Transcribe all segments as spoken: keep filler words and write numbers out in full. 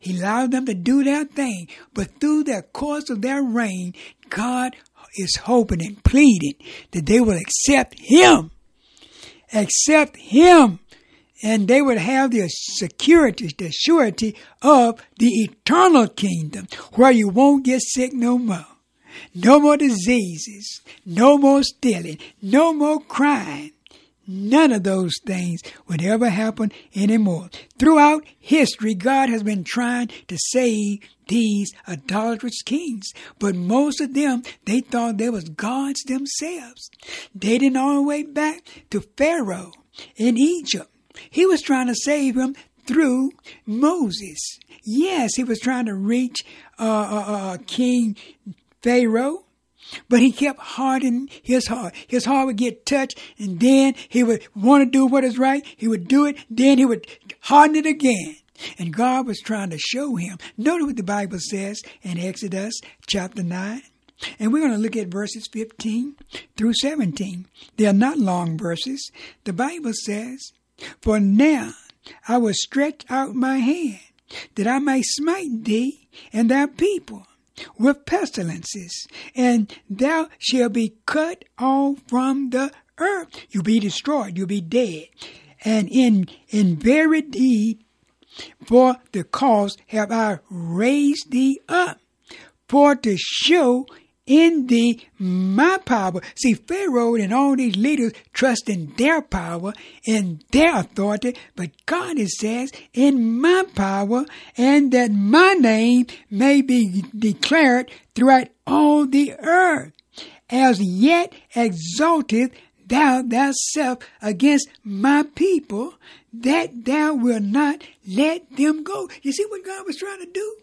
He allowed them to do their thing. But through the course of their reign, God is hoping and pleading that they will accept Him. Accept Him. And they would have the security, the surety of the eternal kingdom where you won't get sick no more. No more diseases. No more stealing. No more crime. None of those things would ever happen anymore. Throughout history, God has been trying to save these idolatrous kings. But most of them, they thought they was gods themselves. They didn't all the way back to Pharaoh in Egypt. He was trying to save him through Moses. Yes, he was trying to reach uh, uh, uh, King Pharaoh, but he kept hardening his heart. His heart would get touched, and then he would want to do what is right. He would do it, then he would harden it again. And God was trying to show him. Notice what the Bible says in Exodus chapter nine. And we're going to look at verses fifteen through seventeen. They are not long verses. The Bible says, "For now I will stretch out my hand, that I may smite thee and thy people with pestilences, and thou shalt be cut off from the earth." You'll be destroyed. You'll be dead. "And in, in very deed, for the cause have I raised thee up, for to show in thee my power." See, Pharaoh and all these leaders trust in their power, in their authority, but God, it says, in my power, and that my name may be declared throughout all the earth. "As yet exalteth thou thyself against my people, that thou wilt not let them go." You see what God was trying to do?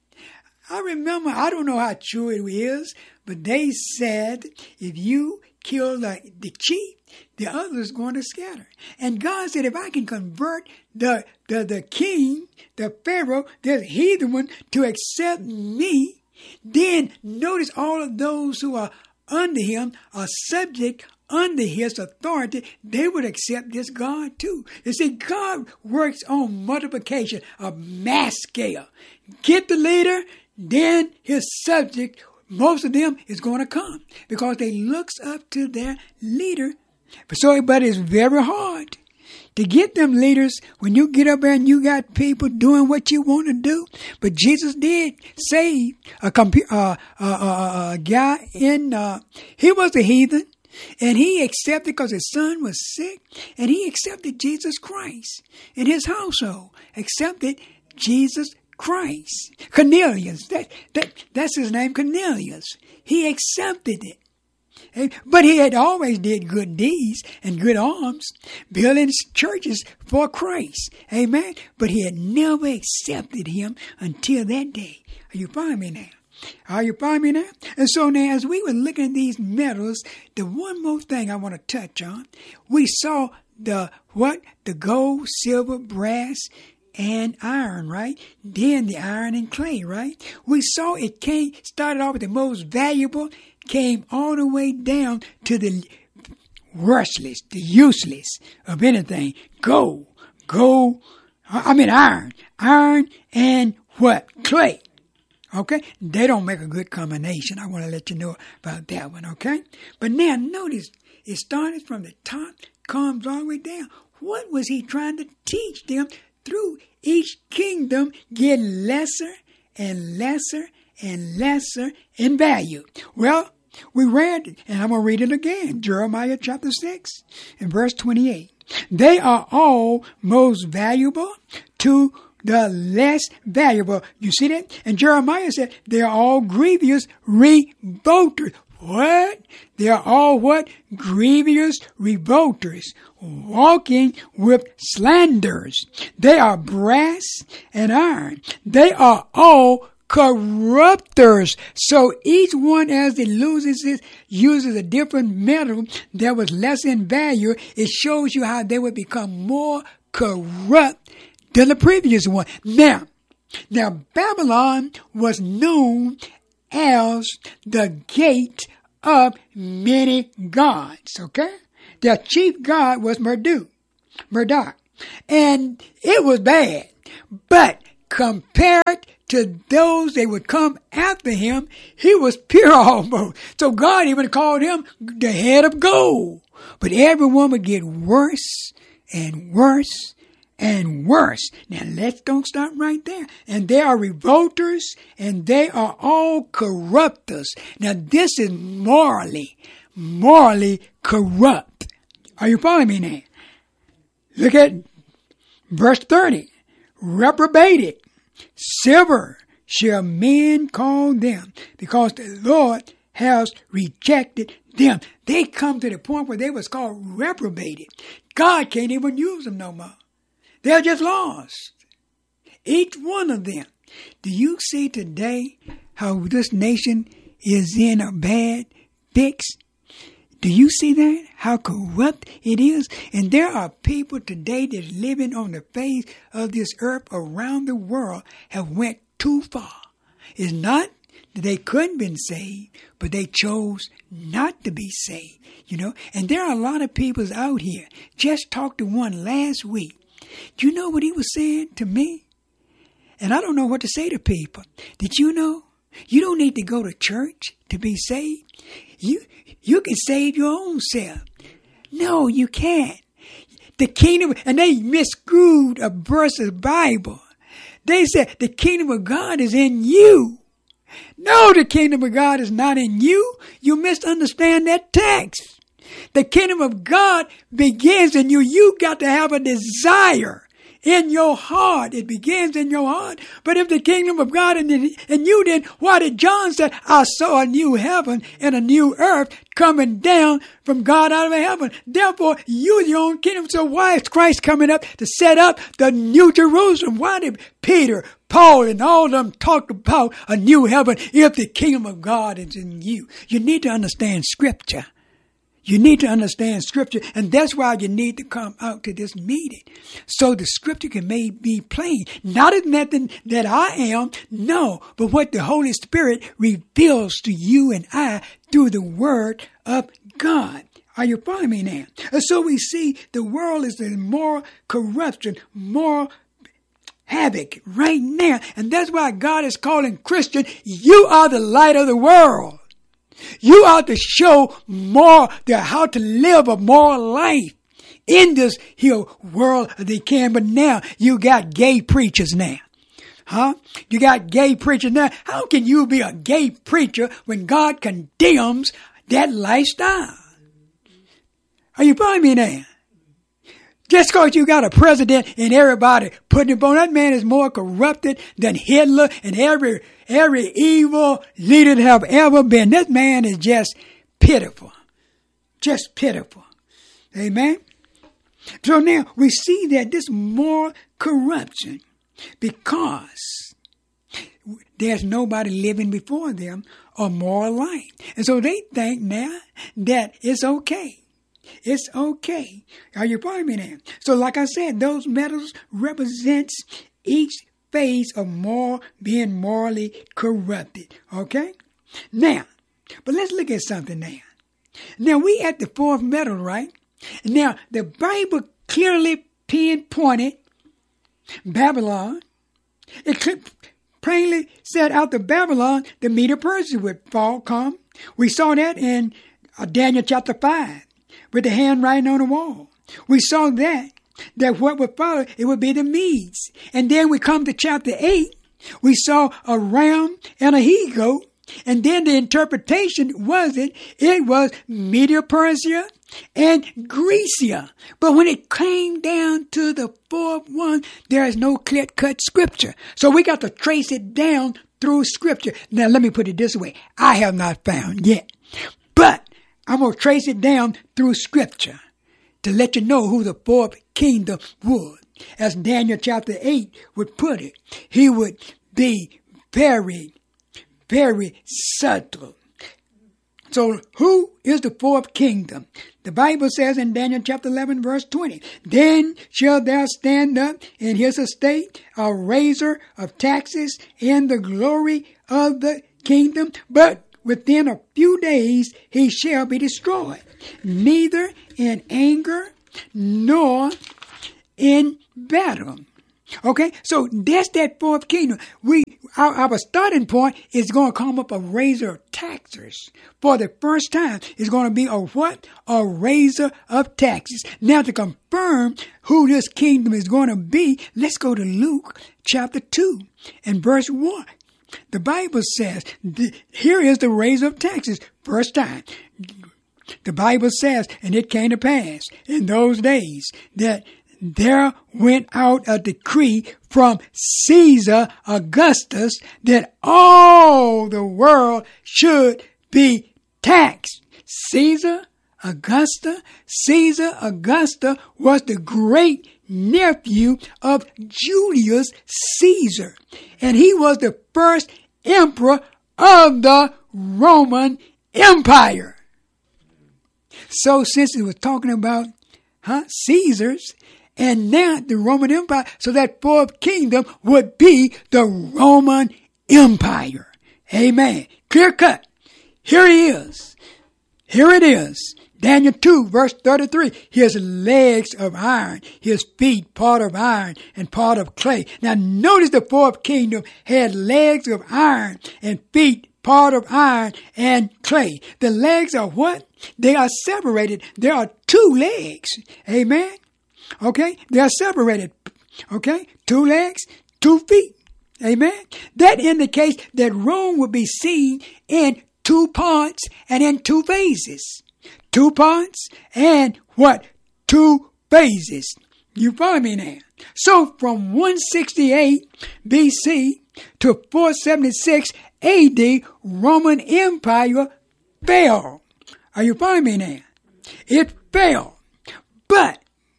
I remember, I don't know how true it is, but they said, if you kill the, the chief, the others going to scatter. And God said, if I can convert the, the, the king, the Pharaoh, the heathen one, to accept me, then notice all of those who are under him are subject under his authority. They would accept this God too. You see, God works on multiplication, a mass scale. Get the leader, then his subject, most of them is going to come because they looks up to their leader. But so, but it's very hard to get them leaders when you get up there and you got people doing what you want to do. But Jesus did save a, compu- uh, uh, uh, a guy in, uh, he was a heathen, and he accepted because his son was sick, and he accepted Jesus Christ in his household, accepted Jesus Christ. Cornelius, that, that, that's his name, Cornelius. He accepted it. But he had always did good deeds and good alms, building churches for Christ. Amen. But he had never accepted him until that day. Are you following me now? Are you following me now? And so now, as we were looking at these metals, the one more thing I want to touch on, we saw the what? The gold, silver, brass, and iron, right? Then the iron and clay, right? We saw it came, started off with the most valuable, came all the way down to the worthless, the useless of anything. Gold, gold, I mean iron, iron and what? Clay. Okay? They don't make a good combination. I want to let you know about that one, okay? But now notice, it started from the top, comes all the way down. What was he trying to teach them? Through each kingdom get lesser and lesser and lesser in value. Well, we read, and I'm going to read it again, Jeremiah chapter six and verse twenty-eight. "They are all most valuable to the less valuable." You see that? And Jeremiah said, they are all grievous revolters. What? They are all what? Grievous revolters, walking with slanders. They are brass and iron. They are all corrupters. So each one, as it loses it, uses a different metal that was less in value. It shows you how they would become more corrupt than the previous one. Now, now Babylon was known as the gate of many gods, okay? Their chief god was Marduk, Marduk. And it was bad. But compared to those that would come after him, he was pure almost. So God even called him the head of gold. But everyone would get worse and worse and worse. Now let's don't stop right there. And they are revolters and they are all corrupters. Now this is morally, morally corrupt. Are you following me now? Look at verse thirty. Reprobated, silver shall men call them, because the Lord has rejected them. They come to the point where they was called reprobated. God can't even use them no more. They're just lost. Each one of them. Do you see today how this nation is in a bad fix? Do you see that? How corrupt it is? And there are people today that's living on the face of this earth around the world have went too far. It's not that they couldn't been saved, but they chose not to be saved, you know. And there are a lot of people out here. Just talked to one last week. Do you know what he was saying to me? And I don't know what to say to people. Did you know? You don't need to go to church to be saved. You you can save your own self. No, you can't. The kingdom, and they miscrewed a verse of the Bible. They said the kingdom of God is in you. No, the kingdom of God is not in you. You misunderstand that text. The kingdom of God begins in you. You got to have a desire in your heart. It begins in your heart. But if the kingdom of God in, in you, then why did John say, I saw a new heaven and a new earth coming down from God out of heaven? Therefore, you're your own kingdom. So why is Christ coming up to set up the new Jerusalem? Why did Peter, Paul, and all of them talk about a new heaven if the kingdom of God is in you? You need to understand Scripture. You need to understand Scripture, and that's why you need to come out to this meeting, so the Scripture can make be plain. Not as nothing that I am, no, but what the Holy Spirit reveals to you and I through the Word of God. Are you following me now? And so we see the world is in moral corruption, moral havoc right now, and that's why God is calling Christian, you are the light of the world. You ought to show more the how to live a moral life in this here world they can. But now you got gay preachers now. Huh? You got gay preachers now. How can you be a gay preacher when God condemns that lifestyle? Are you following me now? Just because you got a president and everybody putting it on, that man is more corrupted than Hitler and every every evil leader that have ever been. This man is just pitiful. Just pitiful. Amen? So now we see that this moral corruption, because there's nobody living before them a moral life. And so they think now that it's okay. It's okay. Are you following me now? So like I said, those medals represents each phase of moral, being morally corrupted. Okay? Now, but let's look at something now. Now we at the fourth medal, right? Now the Bible clearly pinpointed Babylon. It plainly said out of Babylon, the Medo-Persia would fall, come. We saw that in uh, Daniel chapter five. With the handwriting on the wall. We saw that, that what would follow, it would be the Medes. And then we come to chapter eight, we saw a ram and a he-goat. And then the interpretation was it, it was Medo-Persia and Grecia. But when it came down to the fourth one, there is no clear-cut scripture. So we got to trace it down through scripture. Now let me put it this way. I have not found yet. But I'm going to trace it down through scripture to let you know who the fourth kingdom would. As Daniel chapter eight would put it, he would be very, very subtle. So who is the fourth kingdom? The Bible says in Daniel chapter eleven verse twenty, then shall there stand up in his estate a raiser of taxes in the glory of the kingdom, but within a few days he shall be destroyed, neither in anger nor in battle. Okay, so that's that fourth kingdom. We our, our starting point is going to come up a raiser of taxes. For the first time, it's going to be a what? A raiser of taxes. Now, to confirm who this kingdom is going to be, let's go to Luke chapter two and verse one. The Bible says, here is the raiser of taxes. First time. The Bible says, and it came to pass in those days that there went out a decree from Caesar Augustus that all the world should be taxed. Caesar Augusta, Caesar Augusta was the great nephew of Julius Caesar, and he was the first emperor of the Roman Empire. So since it was talking about huh, Caesars, and now the Roman Empire, so that fourth kingdom would be the Roman Empire. Amen. Clear cut. Here he is. Here it is. Daniel two, verse thirty-three. His legs of iron, his feet part of iron and part of clay. Now notice the fourth kingdom had legs of iron and feet part of iron and clay. The legs are what? They are separated. There are two legs. Amen. Okay, they are separated. Okay, two legs, two feet. Amen. That indicates that Rome would be seen in two parts and in two phases. Two parts and what? Two phases. You follow me now? So from one sixty-eight B C to four seventy-six A D, Roman Empire fell. Are you following me now? It fell. But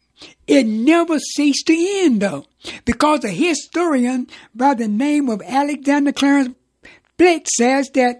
it never ceased to end, though, because a historian by the name of Alexander Clarence Blake says that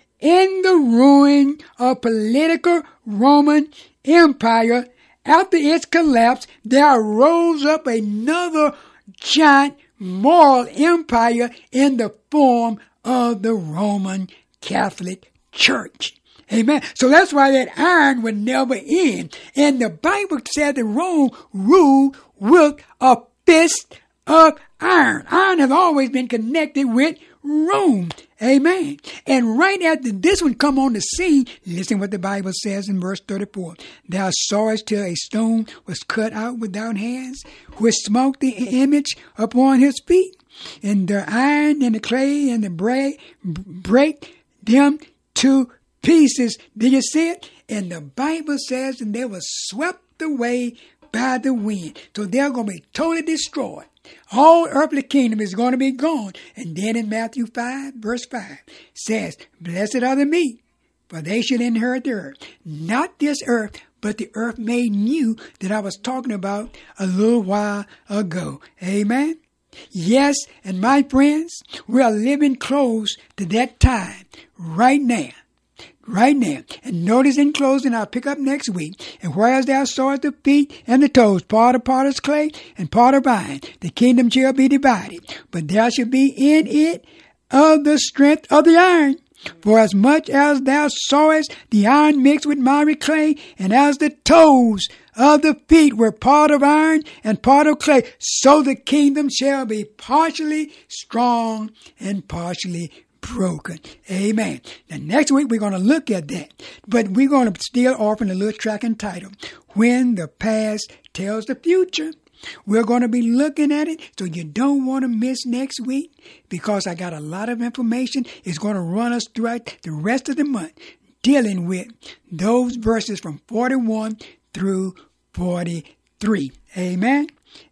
in the ruin of political Roman Empire, after its collapse, there arose up another giant moral empire in the form of the Roman Catholic Church. Amen. So that's why that iron would never end. And the Bible said that Rome ruled with a fist of iron. Iron has always been connected with Rome. Amen. And right after this one come on the scene, listen what the Bible says in verse thirty-four. Thou sawest till a stone was cut out without hands, which smote the image upon his feet, and the iron and the clay and the break, break them to pieces. Did you see it? And the Bible says, and they were swept away by the wind. So they're going to be totally destroyed. All earthly kingdom is going to be gone. And then in Matthew five, verse five, says, blessed are the meek, for they should inherit the earth. Not this earth, but the earth made new that I was talking about a little while ago. Amen? Yes, and my friends, we are living close to that time right now. Right now. And notice in closing, I'll pick up next week. And whereas thou sawest the feet and the toes, part of potter's clay and part of iron, the kingdom shall be divided. But there shall be in it of the strength of the iron. For as much as thou sawest the iron mixed with miry clay, and as the toes of the feet were part of iron and part of clay, so the kingdom shall be partially strong and partially broken. Amen. Now next week we're going to look at that. But we're going to still offer a little track entitled, When the Past Tells the Future. We're going to be looking at it, so you don't want to miss next week, because I got a lot of information. It's going to run us throughout the rest of the month, dealing with those verses from forty-one through forty-three. Amen.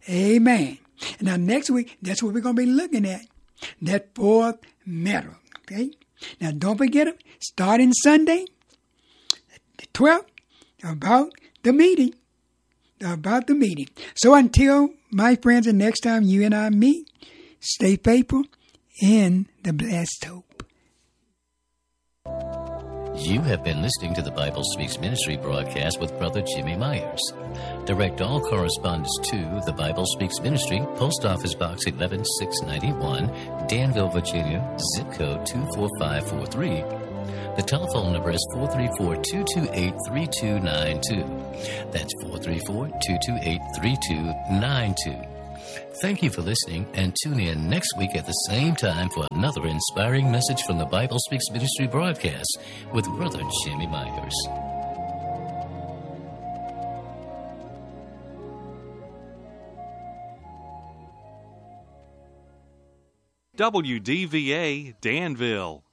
Amen. Now next week, that's what we're going to be looking at. That fourth metal. Okay. Now don't forget it. Starting Sunday, the twelfth, about the meeting. About the meeting. So until, my friends, the next time you and I meet, stay faithful in the blessed hope. You have been listening to the Bible Speaks Ministry broadcast with Brother Jimmy Myers. Direct all correspondence to the Bible Speaks Ministry, Post Office Box eleven six ninety-one, Danville, Virginia, zip code two four five four three. The telephone number is four three four, two two eight, three two nine two. That's four three four, two two eight, three two nine two. Thank you for listening, and tune in next week at the same time for another inspiring message from the Bible Speaks Ministry broadcast with Brother Jimmy Myers. W D V A Danville,